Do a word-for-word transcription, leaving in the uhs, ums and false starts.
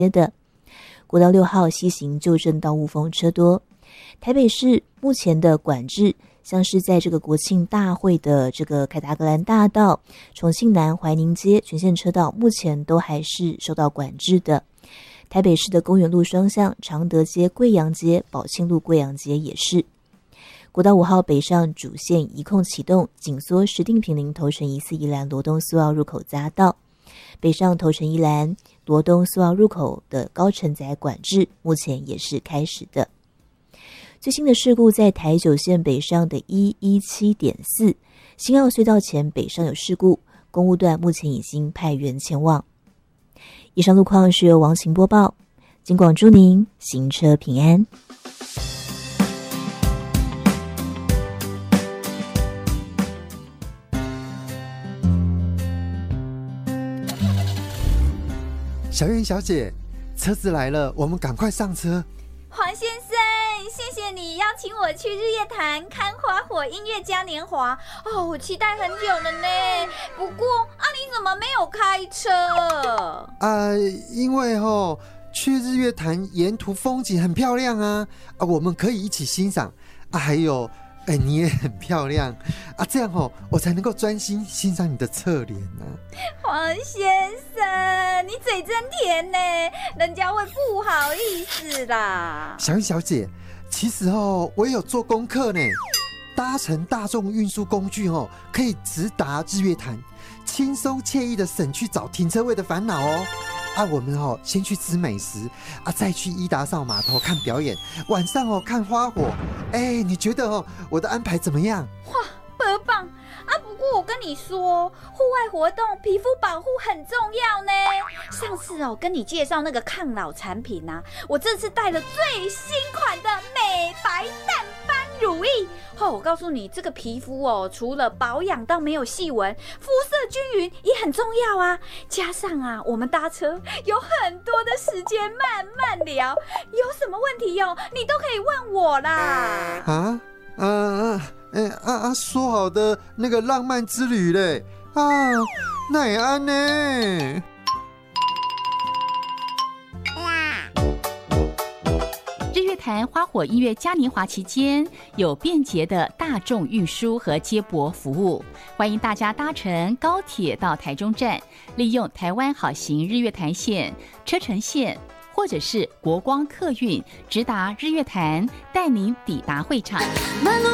的。国道六号西行旧正到雾峰车多。台北市目前的管制，像是在这个国庆大会的这个凯达格兰大道、重庆南怀宁街全线车道，目前都还是受到管制的。台北市的公园路双向、常德街、贵阳街、宝庆路、贵阳街也是。国道五号北上主线一控启动，紧缩石碇坪林头城宜四宜兰罗东苏澳入口匝道。北上头城宜兰罗东苏澳入口的高承载管制目前也是开始的。最新的事故在台九线北上的 一一七点四 新澳隧道前北上有事故，公务段目前已经派员前往。以上路况是由王晴播报，警广祝您行车平安。 小燕小姐，车子来了，我们赶快上车。 黄先生，谢谢你邀请我去日月潭看花火音乐嘉年华哦，我期待很久了呢。不过啊，你怎么没有开车？ 啊，因为哦，去日月潭沿途风景很漂亮啊，啊，我们可以一起欣赏啊。还有，哎，你也很漂亮啊，这样哦，我才能够专心欣赏你的侧脸啊。 黄先生，你嘴真甜呢，人家会不好意思啦。 小燕小姐，其实哦，我也有做功课呢。搭乘大众运输工具哦，可以直达日月潭，轻松惬意的省去找停车位的烦恼哦。啊，我们哦先去吃美食啊，再去伊达邵码头看表演，晚上哦看花火。哎，你觉得哦我的安排怎么样？ 哇，倍棒！啊，不过我跟你说，户外活动皮肤保护很重要呢。上次哦跟你介绍那个抗老产品啊，我这次带了最新款的美白淡斑乳液。哦，我告诉你，这个皮肤哦，除了保养到没有细纹，肤色均匀也很重要啊。加上啊，我们搭车有很多的时间慢慢聊，有什么问题哦，你都可以问我啦。 啊，嗯嗯。哎啊啊！说好的那个浪漫之旅嘞啊，那也安呢？ 日月潭花火音乐嘉年华期间，有便捷的大众运输和接驳服务，欢迎大家搭乘高铁到台中站，利用台湾好行日月潭线、车城线或者是国光客运直达日月潭，带您抵达会场。